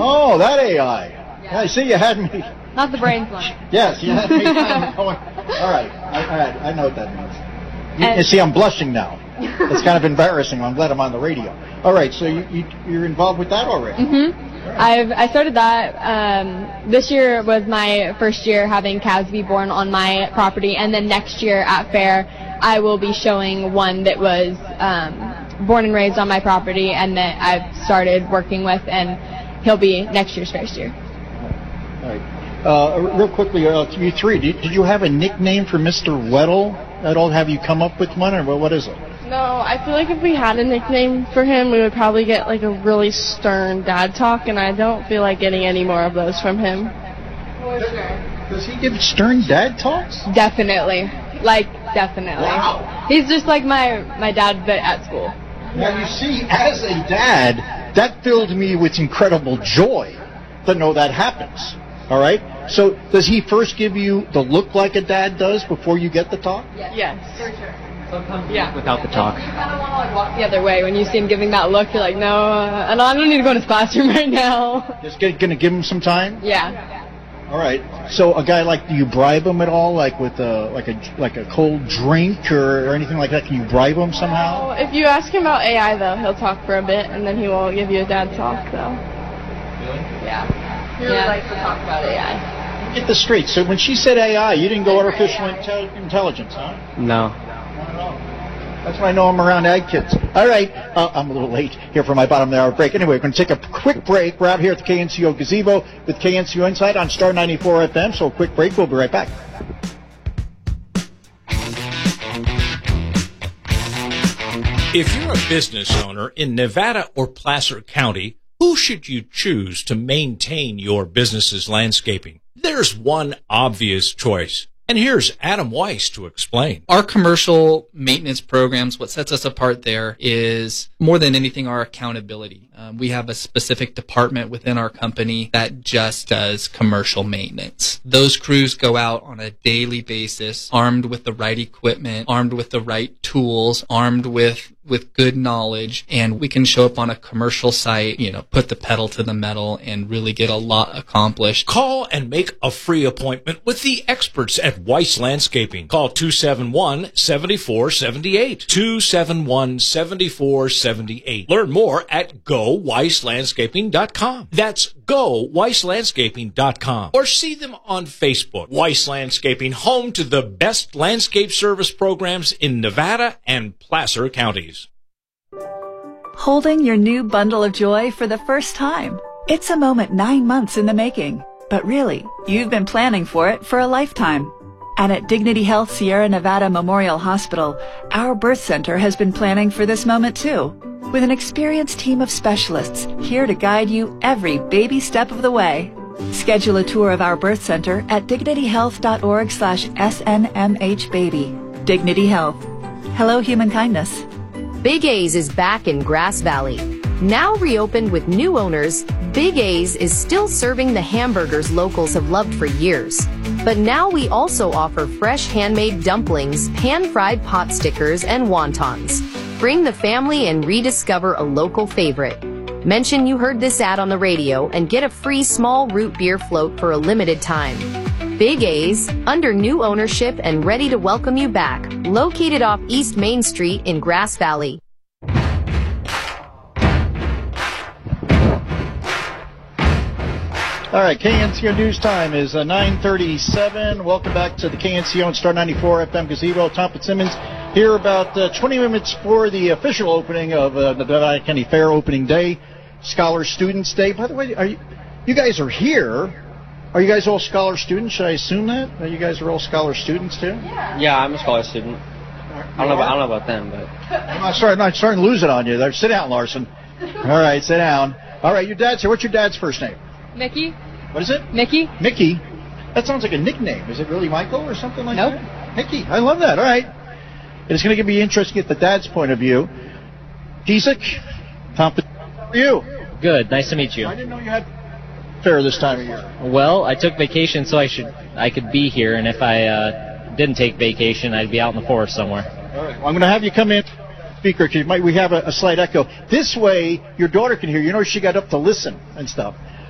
Oh, that AI. Yeah, see, you had me. Not the brains one. Yes, you had me going. All right, I know what that means. You see, I'm blushing now. It's kind of embarrassing. I'm glad I'm on the radio. All right, so you're involved with that already? Mm-hmm. Right. I started that. This year was my first year having calves be born on my property, and then next year at Fair, I will be showing one that was born and raised on my property, and that I've started working with, and he'll be next year's first year. All right. Real quickly, you three, did you have a nickname for Mr. Weddle at all? Have you come up with one, or what is it? No, I feel like if we had a nickname for him, we would probably get like a really stern dad talk, and I don't feel like getting any more of those from him. For sure. Does he give stern dad talks? Definitely. Definitely. Wow. He's just like my dad, but at school. Now, you see, as a dad, that filled me with incredible joy to know that happens. All right? So, does he first give you the look like a dad does before you get the talk? Yes. For sure. Yeah. Without the talk. You kind of want to walk the other way when you see him giving that look. You're like, no, I don't need to go in his classroom right now. Just going to give him some time? Yeah. All right. So a guy do you bribe him at all, like with a cold drink or anything like that? Can you bribe him somehow? Well, if you ask him about AI, though, he'll talk for a bit, and then he will give you a dad talk, though. Really? Yeah. He really likes to talk about AI. Get this straight. So when she said AI, you didn't go artificial intelligence, huh? No. That's why I know I'm around ag kids. All right, I'm a little late here for my bottom of the hour break. Anyway, we're going to take a quick break. We're out here at the KNCO Gazebo with KNCO Insight on Star 94 FM. So a quick break. We'll be right back. If you're a business owner in Nevada or Placer County, who should you choose to maintain your business's landscaping? There's one obvious choice. And here's Adam Weiss to explain. Our commercial maintenance programs, what sets us apart there is more than anything our accountability. We have a specific department within our company that just does commercial maintenance. Those crews go out on a daily basis, armed with the right equipment, armed with the right tools, armed with good knowledge, and we can show up on a commercial site, put the pedal to the metal and really get a lot accomplished. Call and make a free appointment with the experts at Weiss Landscaping. Call 271-7478. 271-7478. Learn more at GoWeissLandscaping.com. That's GoWeissLandscaping.com. Or see them on Facebook. Weiss Landscaping, home to the best landscape service programs in Nevada and Placer counties. Holding your new bundle of joy for the first time. It's a moment 9 months in the making. But really, you've been planning for it for a lifetime. And at Dignity Health Sierra Nevada Memorial Hospital, our birth center has been planning for this moment too, with an experienced team of specialists here to guide you every baby step of the way. Schedule a tour of our birth center at dignityhealth.org/SNMHbaby. Dignity Health. Hello, human kindness. Big A's is back in Grass Valley. Now reopened with new owners, Big A's is still serving the hamburgers locals have loved for years. But now we also offer fresh handmade dumplings, pan-fried pot stickers, and wontons. Bring the family and rediscover a local favorite. Mention you heard this ad on the radio and get a free small root beer float for a limited time. Big A's, under new ownership and ready to welcome you back. Located off East Main Street in Grass Valley. All right, KNCO News Time is 9:37. Welcome back to the KNCO and Star 94 FM Gazebo. Tom Fitzsimmons here about 20 minutes for the official opening of the Nevada County Fair opening day, Scholar Students Day. By the way, you guys are here. Are you guys all Scholar students? Should I assume that? You guys are all Scholar students too? Yeah, I'm a Scholar student. I don't know about them, but I'm not starting to lose it on you there. Sit down, Larson. All right, sit down. All right, your dad's here. What's your dad's first name? Mickey. What is it? Mickey. Mickey? That sounds like a nickname. Is it really Michael or something like Nope. that? Mickey. I love that. All right. It's going to be interesting to get the dad's point of view. Giesek, Tom, how are you? good. Nice to meet you. I didn't know you had fair this time of year. Well, I took vacation so I could be here, and if I didn't take vacation, I'd be out in the forest somewhere. All right. Well, I'm going to have you come in, speaker, because we have a slight echo. This way, your daughter can hear. You know, she got up to listen and stuff.